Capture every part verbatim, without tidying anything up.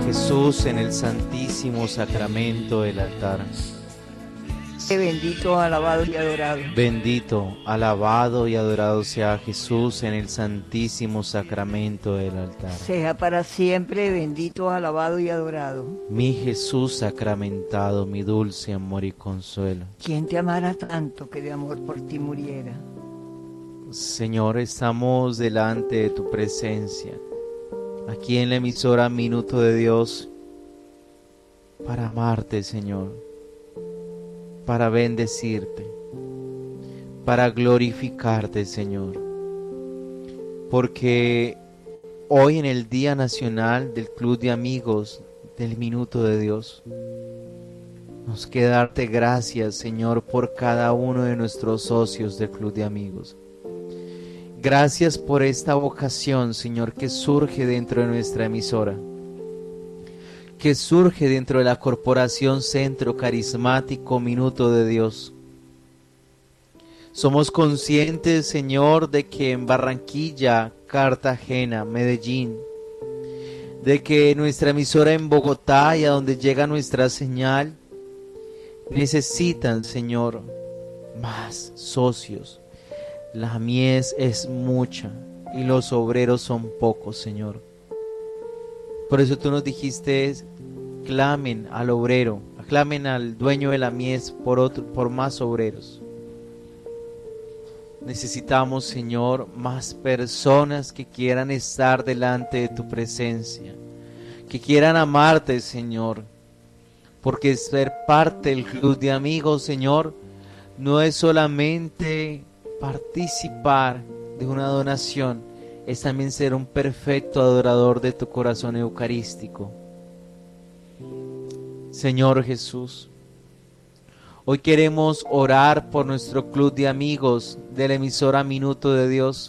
Jesús en el santísimo sacramento del altar. Bendito, alabado y adorado. Bendito, alabado y adorado sea Jesús en el santísimo sacramento del altar. Sea para siempre bendito, alabado y adorado. Mi Jesús sacramentado, mi dulce amor y consuelo. ¿Quién te amara tanto que de amor por ti muriera? Señor, estamos delante de tu presencia, aquí en la emisora Minuto de Dios, para amarte, Señor, para bendecirte, para glorificarte, Señor, porque hoy en el Día Nacional del Club de Amigos del Minuto de Dios, nos queda darte gracias, Señor, por cada uno de nuestros socios del Club de Amigos. Gracias por esta vocación, Señor, que surge dentro de nuestra emisora, que surge dentro de la Corporación Centro Carismático Minuto de Dios. Somos conscientes, Señor, de que en Barranquilla, Cartagena, Medellín, de que nuestra emisora en Bogotá y a donde llega nuestra señal, necesitan, Señor, más socios. La mies es mucha y los obreros son pocos, Señor. Por eso tú nos dijiste, clamen al obrero, clamen al dueño de la mies por, otro, por más obreros. Necesitamos, Señor, más personas que quieran estar delante de tu presencia, que quieran amarte, Señor, porque ser parte del club de amigos, Señor, no es solamente participar de una donación, es también ser un perfecto adorador de tu corazón eucarístico. Señor Jesús, hoy queremos orar por nuestro club de amigos de la emisora Minuto de Dios.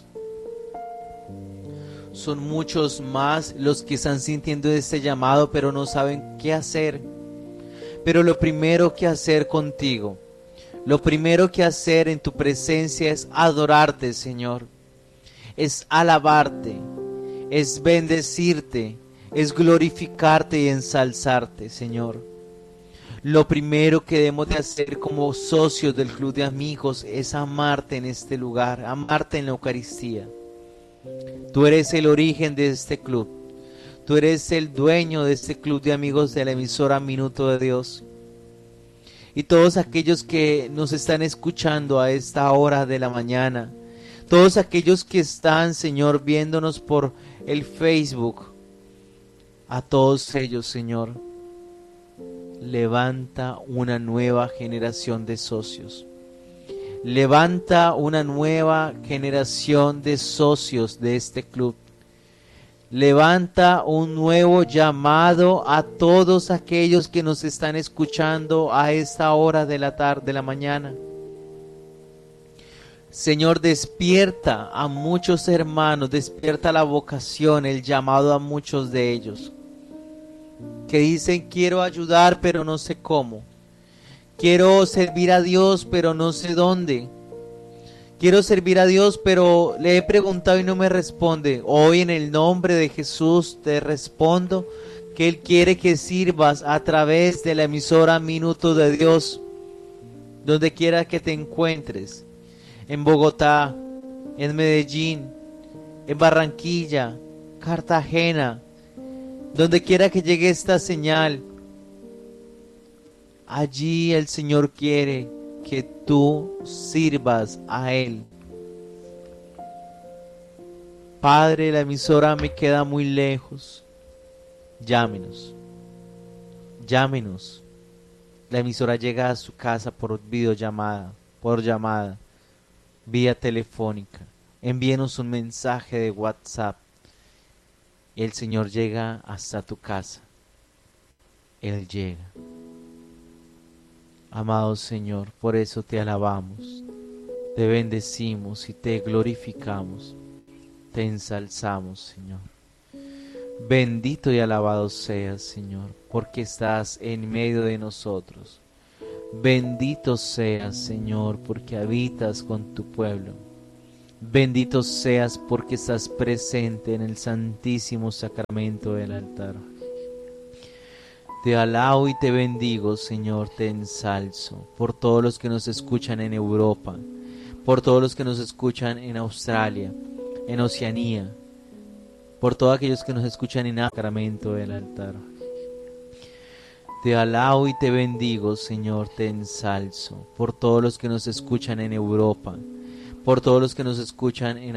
Son muchos más los que están sintiendo este llamado, pero no saben qué hacer. Pero lo primero que hacer contigo, lo primero que hacer en tu presencia es adorarte, Señor. Es alabarte, es bendecirte, es glorificarte y ensalzarte, Señor. Lo primero que debemos de hacer como socios del club de amigos es amarte en este lugar, amarte en la Eucaristía. Tú eres el origen de este club. Tú eres el dueño de este club de amigos de la emisora Minuto de Dios. Y todos aquellos que nos están escuchando a esta hora de la mañana, todos aquellos que están, Señor, viéndonos por el Facebook, a todos ellos, Señor, levanta una nueva generación de socios. Levanta una nueva generación de socios de este club. Levanta un nuevo llamado a todos aquellos que nos están escuchando a esta hora de la tarde, de la mañana. Señor, despierta a muchos hermanos, despierta la vocación, el llamado a muchos de ellos, que dicen quiero ayudar pero no sé cómo, quiero servir a Dios pero no sé dónde, quiero servir a Dios pero le he preguntado y no me responde. Hoy en el nombre de Jesús te respondo que Él quiere que sirvas a través de la emisora Minuto de Dios, donde quiera que te encuentres, en Bogotá, en Medellín, en Barranquilla, Cartagena, donde quiera que llegue esta señal. Allí el Señor quiere que tú sirvas a Él. Padre, la emisora me queda muy lejos. Llámenos. Llámenos. La emisora llega a su casa por videollamada, por llamada, vía telefónica. Envíenos un mensaje de WhatsApp. El Señor llega hasta tu casa. Él llega. Amado Señor, por eso te alabamos, te bendecimos y te glorificamos, te ensalzamos, Señor. Bendito y alabado seas, Señor, porque estás en medio de nosotros. Bendito seas, Señor, porque habitas con tu pueblo. Bendito seas porque estás presente en el santísimo sacramento del altar. Te alabo y te bendigo, Señor, te ensalzo por todos los que nos escuchan en Europa, por todos los que nos escuchan en Australia, en Oceanía, por todos aquellos que nos escuchan en Sacramento del altar. Te alabo y te bendigo, Señor, te ensalzo por todos los que nos escuchan en Europa, por todos los que nos escuchan en